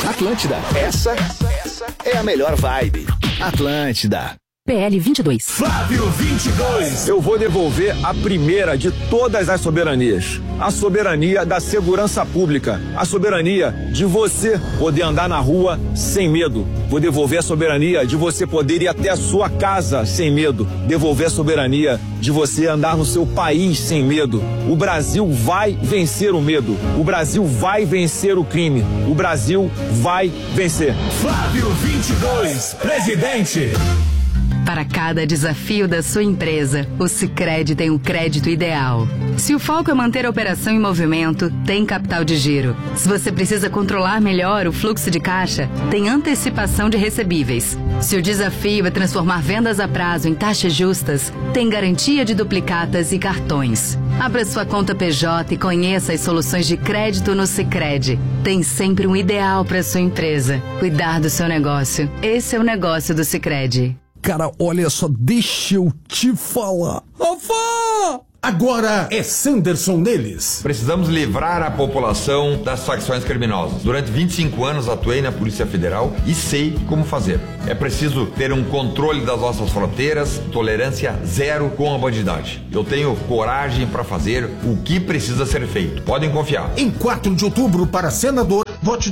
Atlântida, essa é a melhor vibe. Atlântida. PL 22. Flávio 22. Eu vou devolver a primeira de todas as soberanias. A soberania da segurança pública. A soberania de você poder andar na rua sem medo. Vou devolver a soberania de você poder ir até a sua casa sem medo. Devolver a soberania de você andar no seu país sem medo. O Brasil vai vencer o medo. O Brasil vai vencer o crime. O Brasil vai vencer. Flávio 22, presidente. Para cada desafio da sua empresa, o Sicredi tem o crédito ideal. Se o foco é manter a operação em movimento, tem capital de giro. Se você precisa controlar melhor o fluxo de caixa, tem antecipação de recebíveis. Se o desafio é transformar vendas a prazo em taxas justas, tem garantia de duplicatas e cartões. Abra sua conta PJ e conheça as soluções de crédito no Sicredi. Tem sempre um ideal para sua empresa. Cuidar do seu negócio. Esse é o negócio do Sicredi. Cara, olha só, deixa eu te falar. Rafa! Agora é Sanderson neles. Precisamos livrar a população das facções criminosas. Durante 25 anos atuei na Polícia Federal e sei como fazer. É preciso ter um controle das nossas fronteiras, tolerância zero com a bandidagem. Eu tenho coragem para fazer o que precisa ser feito. Podem confiar. Em 4 de outubro, para senador, vote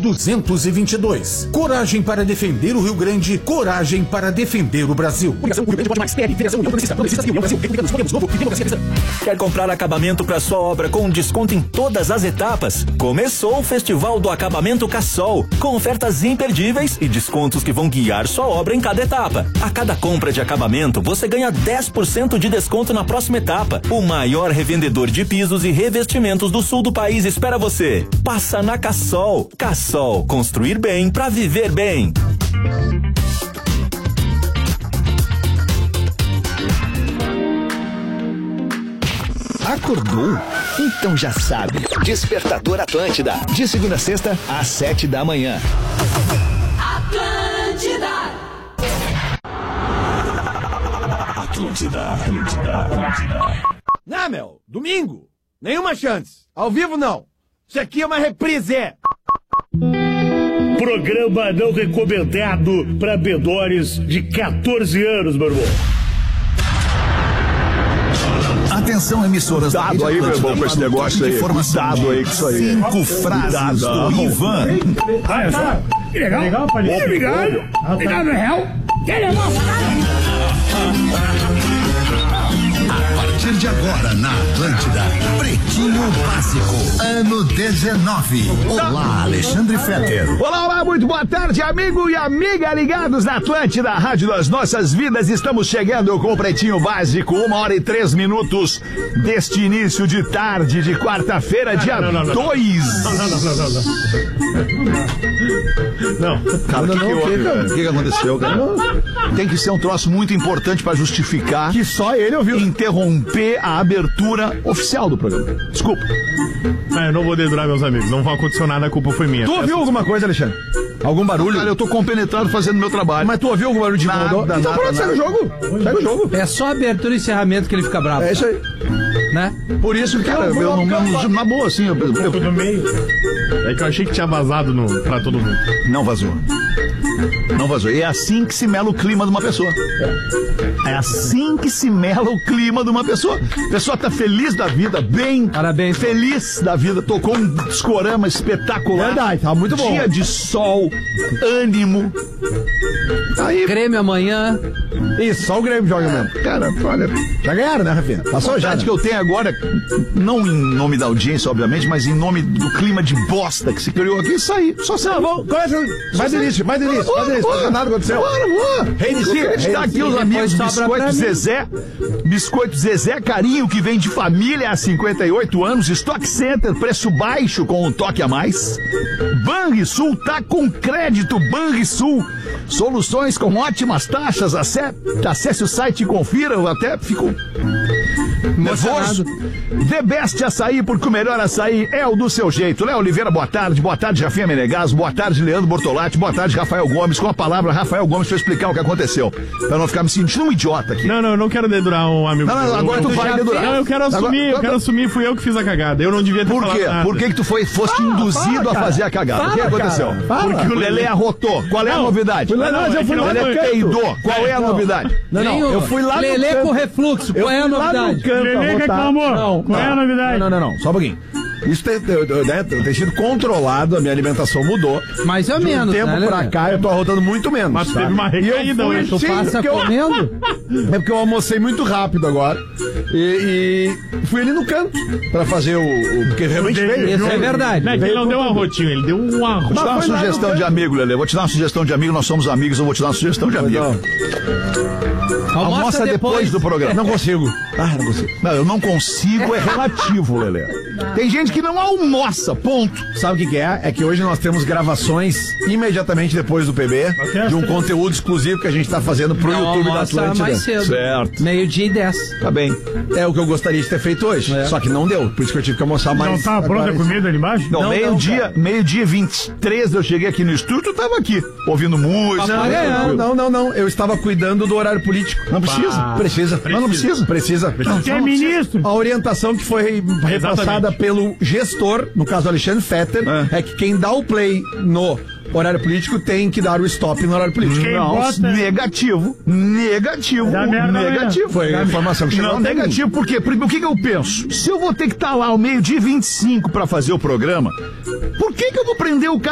222. Coragem para defender o Rio Grande, coragem para defender o Brasil. União Rio Grande pode mais. PL, Federação, União Progressista, União Brasil, Republicano, Podemos, Novo e Democracia Cristã. Quer comprar acabamento para sua obra com desconto em todas as etapas? Começou o Festival do Acabamento Cassol, com ofertas imperdíveis e descontos que vão guiar sua obra em cada etapa. A cada compra de acabamento, você ganha 10% de desconto na próxima etapa. O maior revendedor de pisos e revestimentos do sul do país espera você. Passa na Cassol. Cassol, construir bem para viver bem. Acordou? Então já sabe. Despertador Atlântida. De segunda a sexta, às 7 da manhã. Atlântida. Atlântida. Não, meu. Domingo. Nenhuma chance. Ao vivo, não. Isso aqui é uma reprise. Programa não recomendado para menores de 14 anos, meu irmão. Atenção, emissoras. Cuidado aí, meu irmão, com esse negócio aí. Cuidado aí com isso aí. 5 frases do Ivan. Que legal. Obrigado. Obrigado, real. Que legal. A partir de agora, na Atlântida, Pretinho Básico, ano 19. Olá, Alexandre Fetter. Olá, muito boa tarde, amigo e amiga ligados na Atlântida, a rádio das nossas vidas. Estamos chegando com o Pretinho Básico, 1h03 deste início de tarde de quarta-feira, dia 2. Não. Cara, o que aconteceu, cara? Tem que ser um troço muito importante pra justificar que só ele ouviu. Interromper a abertura oficial do programa. Desculpa. Eu não vou dedurar meus amigos. Não vai acontecer nada, a culpa foi minha. Tu ouviu alguma coisa, Alexandre? Algum barulho? Cara, eu tô compenetrado fazendo meu trabalho. Mas tu ouviu algum barulho de incomodou? Então pronto, segue o jogo. Segue o jogo. É só abertura e encerramento que ele fica bravo. É isso aí. Né? Por isso que, cara, eu não na boa, assim. Eu no meio. É que eu achei que tinha vazado pra todo mundo. Não vazou. Não vazou. E é assim que se mela o clima de uma pessoa. É assim que se mela o clima de uma pessoa. A pessoa tá feliz da vida, bem. Parabéns. Feliz da vida. Tocou um discorama espetacular. Verdade, tá muito bom. Dia de sol, ânimo. Aí, Grêmio amanhã. Isso, só o Grêmio joga mesmo. Cara, olha. Já ganharam, né, Rafinha? Passou já. Que eu tenho agora, não em nome da audiência, obviamente, mas em nome do clima de bosta que se criou aqui, sair. Só sair. Não, mais delícia. Nada aconteceu. Reinicia. Está aqui os amigos Biscoito Zezé. Biscoito Zezé, carinho que vem de família há 58 anos. Stock Center, preço baixo com um toque a mais. Banrisul tá com crédito. Banrisul. Soluções com ótimas taxas. Acesse o site e confira. Eu até fico Nervoso? The Best Açaí, porque o melhor açaí é o do seu jeito. Léo Oliveira, boa tarde. Boa tarde, Rafinha Menegas. Boa tarde, Leandro Bortolatti. Boa tarde, Rafael Gomes. Com a palavra, Rafael Gomes, pra explicar o que aconteceu. Pra não ficar me sentindo um idiota aqui. Não, eu não quero dedurar um amigo. Não, agora tu vai dedurar. Não, eu quero assumir, fui eu que fiz a cagada. Eu não devia ter falado nada. Por quê? Por que tu foste induzido a fazer a cagada? O que aconteceu? Porque o Lelê arrotou. Qual é a novidade? O Lelê peidou. Qual é a novidade? Não, eu fui lá Lelê com refluxo, qual é a novidade? Lelê reclamou. Qual é a novidade? Não, só um pouquinho. Isso tem sido controlado, a minha alimentação mudou. Mais ou menos, de um tempo pra cá, eu tô arrotando muito menos. Mas teve uma recaída, né? Tu passa comendo? É porque eu almocei muito rápido agora. E fui ali no canto pra fazer o porque realmente veio. Isso é verdade. Não, ele não deu um arrotinho, ele deu um arroto. Vou te dar uma sugestão de amigo, Lelê. Vou te dar uma sugestão de amigo, nós somos amigos, eu vou te dar uma sugestão de amigo. Almoça depois do programa. Não consigo. Não consigo. Não, eu não consigo, é relativo, Lelê. Tem gente que não almoça, ponto. Sabe o que é? É que hoje nós temos gravações imediatamente depois do PB de um conteúdo exclusivo que a gente tá fazendo pro YouTube da Atlântida. Mais cedo. Certo. 12:10. Tá bem. É o que eu gostaria de ter feito hoje. Só que não deu. Por isso que eu tive que almoçar mais. Não tava pronta a comida ali embaixo? Não, meio-dia 23 eu cheguei aqui no estúdio, eu tava aqui, ouvindo música. Não. Eu estava cuidando do horário político. Não precisa. Precisa. Não, não precisa. Precisa. Você é ministro. A orientação que foi repassada pelo gestor, no caso Alexandre Fetter, é que quem dá o play no horário político tem que dar o stop no horário político. Negativo. Foi a informação que chegou. Não, negativo, por quê? Porque o que eu penso? Se eu vou ter que estar lá ao 12:25 pra fazer o programa, por que eu vou prender o cara